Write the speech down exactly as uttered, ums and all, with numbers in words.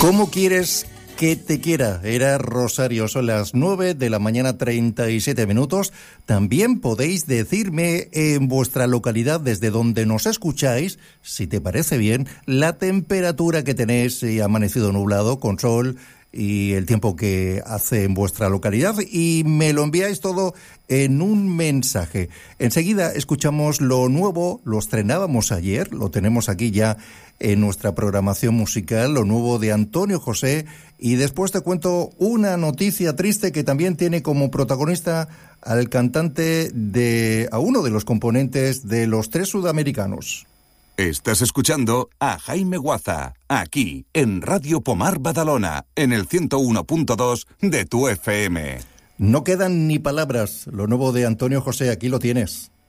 ¿Cómo quieres que te quiera? Era Rosario, son las nueve de la mañana, treinta y siete minutos. También podéis decirme en vuestra localidad, desde donde nos escucháis, si te parece bien, la temperatura que tenéis, si ha amanecido nublado, con sol, y el tiempo que hace en vuestra localidad, y me lo enviáis todo en un mensaje. Enseguida escuchamos lo nuevo, lo estrenábamos ayer, lo tenemos aquí ya en nuestra programación musical, lo nuevo de Antonio José, y después te cuento una noticia triste que también tiene como protagonista al cantante de, a uno de los componentes de Los Tres Sudamericanos. Estás escuchando a Jaime Guaza, aquí en Radio Pomar Badalona, en el ciento uno punto dos de tu F M. No quedan ni palabras, lo nuevo de Antonio José, aquí lo tienes.